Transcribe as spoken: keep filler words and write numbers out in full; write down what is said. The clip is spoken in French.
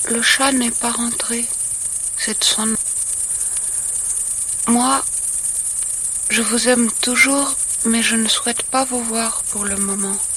Le chat n'est pas rentré. C'est de son... Moi, je vous aime toujours, mais je ne souhaite pas vous voir pour le moment.